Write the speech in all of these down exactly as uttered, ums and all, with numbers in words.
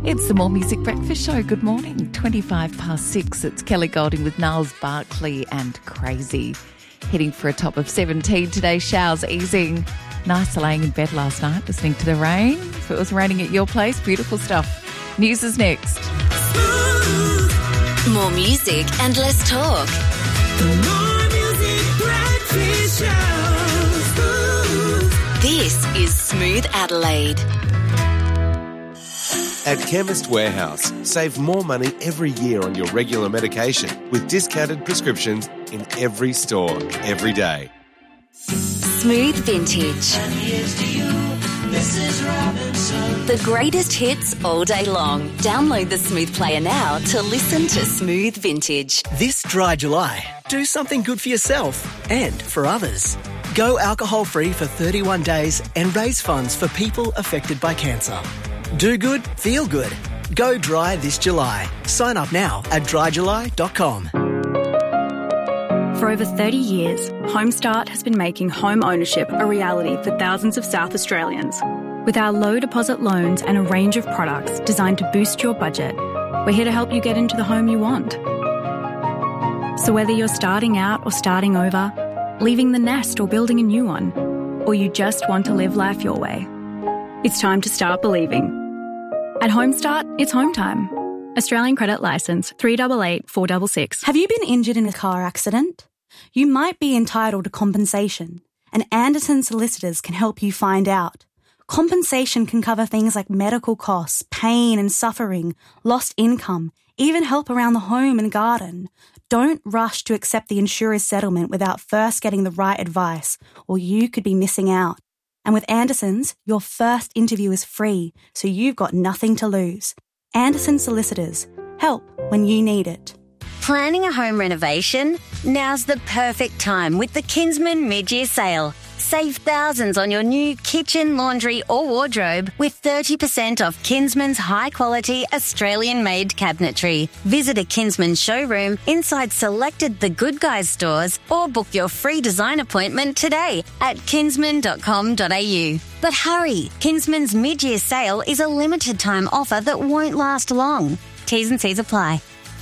It's the More Music Breakfast Show. Good morning. twenty-five past six. It's Kelly Golding with Niles Barkley and Crazy. Heading for a top of seventeen today. Showers easing. Nice laying in bed last night, listening to the rain. If it was raining at your place, beautiful stuff. News is next. More music and less talk. More Music Breakfast Show. This is Smooth Adelaide. At Chemist Warehouse, save more money every year on your regular medication with discounted prescriptions in every store, every day. Smooth Vintage. And here's to you, Missus Robinson. The greatest hits all day long. Download the Smooth Player now to listen to Smooth Vintage. This dry July, do something good for yourself and for others. Go alcohol-free for thirty-one days and raise funds for people affected by cancer. Do good, feel good. Go dry this July. Sign up now at dry july dot com. For over thirty years, Homestart has been making home ownership a reality for thousands of South Australians. With our low deposit loans and a range of products designed to boost your budget, we're here to help you get into the home you want. So whether you're starting out or starting over, leaving the nest or building a new one, or you just want to live life your way, it's time to start believing. At Homestart, it's home time. Australian Credit Licence three eight eight four six six. Have you been injured in a car accident? You might be entitled to compensation, and Anderson Solicitors can help you find out. Compensation can cover things like medical costs, pain and suffering, lost income, even help around the home and garden. Don't rush to accept the insurer's settlement without first getting the right advice, or you could be missing out. And with Anderson's, your first interview is free, so you've got nothing to lose. Anderson Solicitors. Help when you need it. Planning a home renovation? Now's the perfect time with the Kinsman mid-year sale. Save thousands on your new kitchen, laundry or wardrobe with thirty percent off Kinsman's high-quality Australian-made cabinetry. Visit a Kinsman showroom inside selected The Good Guys stores or book your free design appointment today at kinsman dot com dot a u. But hurry, Kinsman's mid-year sale is a limited-time offer that won't last long. T's and C's apply.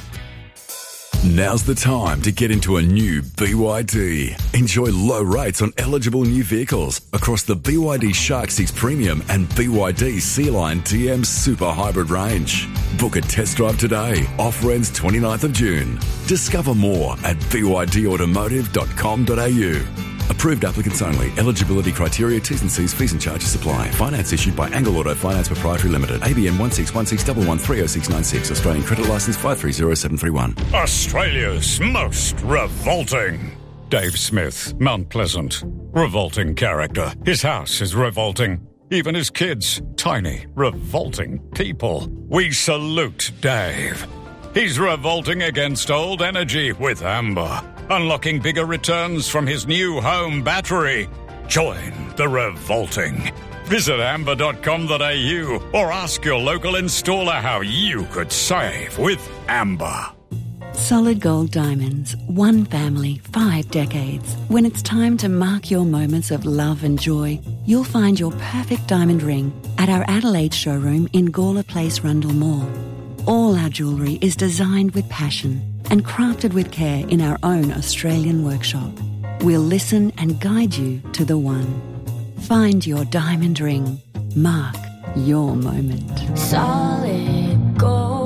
Now's the time to get into a new B Y D. Enjoy low rates on eligible new vehicles across the B Y D Shark six Premium and B Y D Sea-Line T M Super Hybrid range. Book a test drive today. Offer ends twenty-ninth of June. Discover more at b y d automotive dot com dot a u. Approved applicants only. Eligibility criteria, T's and C's, fees and charges apply. Finance issued by Angle Auto Finance Proprietary Limited. A B N one six one six one one three oh six nine six. Australian Credit Licence five three zero seven three one. Australia's most revolting. Dave Smith, Mount Pleasant. Revolting character. His house is revolting. Even his kids. Tiny, revolting people. We salute Dave. He's revolting against old energy with Amber. Unlocking bigger returns from his new home battery. Join the revolting. Visit amber dot com dot a u or ask your local installer how you could save with Amber. Solid Gold Diamonds. One family, five decades. When it's time to mark your moments of love and joy, you'll find your perfect diamond ring at our Adelaide showroom in Gawler Place, Rundle Mall. All our jewellery is designed with passion and crafted with care in our own Australian workshop. We'll listen and guide you to the one. Find your diamond ring. Mark your moment. Solid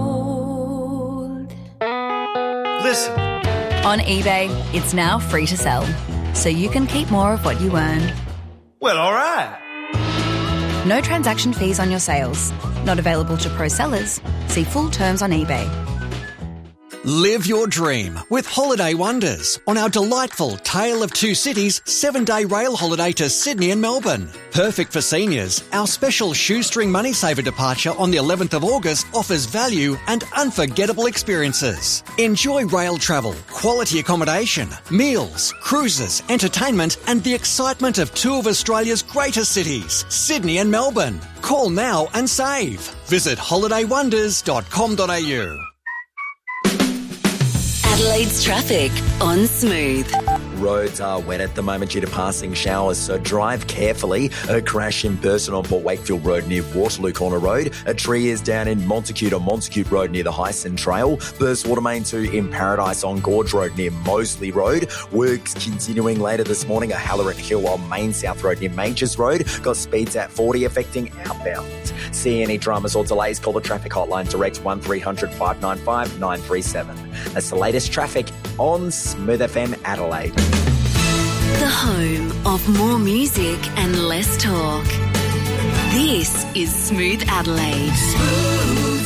gold. Listen. On eBay, it's now free to sell, so you can keep more of what you earn. Well, all right. No transaction fees on your sales. Not available to pro sellers. See full terms on eBay. Live your dream with Holiday Wonders on our delightful Tale of Two Cities seven-day rail holiday to Sydney and Melbourne. Perfect for seniors, our special shoestring money saver departure on the eleventh of August offers value and unforgettable experiences. Enjoy rail travel, quality accommodation, meals, cruises, entertainment and the excitement of two of Australia's greatest cities, Sydney and Melbourne. Call now and save. Visit holiday wonders dot com dot a u. Adelaide's traffic on Smooth. Roads are wet at the moment due to passing showers, so drive carefully. A crash in Burson on Port Wakefield Road near Waterloo Corner Road. A tree is down in Montacute on Montacute Road near the Hyson Trail. Burst Water Main two in Paradise on Gorge Road near Moseley Road. Works continuing later this morning at Halloran Hill on Main South Road near Majors Road. Got speeds at forty affecting outbound. See any dramas or delays, call the traffic hotline direct one three hundred five nine five nine three seven. That's the latest traffic on Smooth F M Adelaide. The home of more music and less talk. This is Smooth Adelaide. Smooth.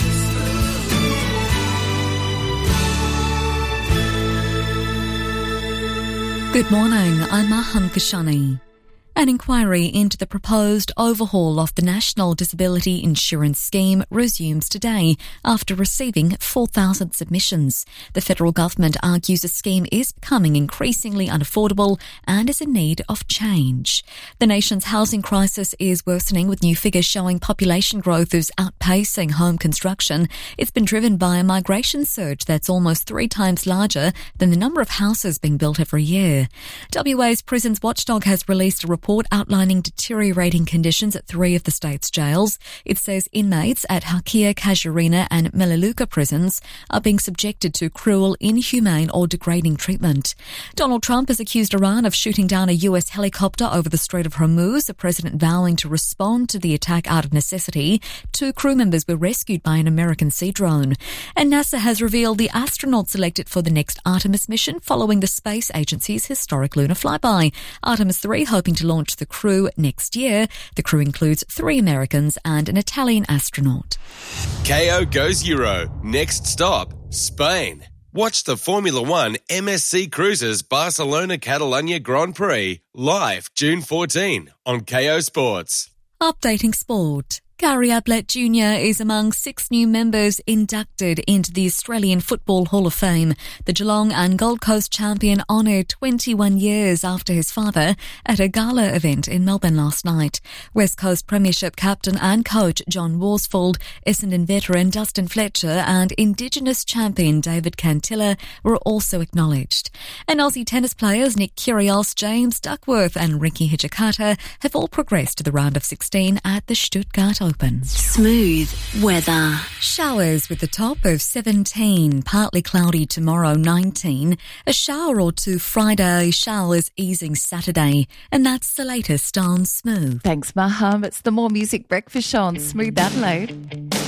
Good morning, I'm Mahan Kashani. An inquiry into the proposed overhaul of the National Disability Insurance Scheme resumes today after receiving four thousand submissions. The federal government argues the scheme is becoming increasingly unaffordable and is in need of change. The nation's housing crisis is worsening, with new figures showing population growth is outpacing home construction. It's been driven by a migration surge that's almost three times larger than the number of houses being built every year. W A's Prisons Watchdog has released a report report outlining deteriorating conditions at three of the state's jails. It says inmates at Hakia, Casuarina and Melaleuca prisons are being subjected to cruel, inhumane or degrading treatment. Donald Trump has accused Iran of shooting down a U S helicopter over the Strait of Hormuz, the president vowing to respond to the attack out of necessity. Two crew members were rescued by an American sea drone. And NASA has revealed the astronauts selected for the next Artemis mission following the space agency's historic lunar flyby. Artemis three hoping to launch the crew next year. The crew includes three Americans and an Italian astronaut. K O goes Euro. Next stop, Spain. Watch the Formula One M S C Cruises Barcelona Catalunya Grand Prix live June fourteenth on K O Sports. Updating sport. Gary Ablett Junior is among six new members inducted into the Australian Football Hall of Fame. The Geelong and Gold Coast champion honoured twenty-one years after his father at a gala event in Melbourne last night. West Coast Premiership captain and coach John Worsfold, Essendon veteran Dustin Fletcher and Indigenous champion David Cantilla were also acknowledged. And Aussie tennis players Nick Kyrgios, James Duckworth and Ricky Hijikata have all progressed to the round of sixteen at the Stuttgart Open. Smooth weather. Showers with a top of seventeen, partly cloudy tomorrow nineteen, a shower or two Friday, showers easing Saturday, and that's the latest on Smooth. Thanks, Maham. It's the More Music Breakfast Show on Smooth Adelaide.